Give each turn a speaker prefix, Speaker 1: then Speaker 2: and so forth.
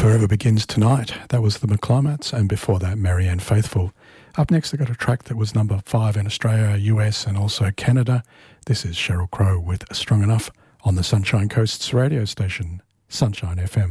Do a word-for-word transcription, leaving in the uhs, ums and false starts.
Speaker 1: Forever Begins Tonight. That was the McClimats, and before that, Marianne Faithfull. Up next, I got a track that was number five in Australia, U S, and also Canada. This is Sheryl Crow with Strong Enough on the Sunshine Coast's radio station, Sunshine F M.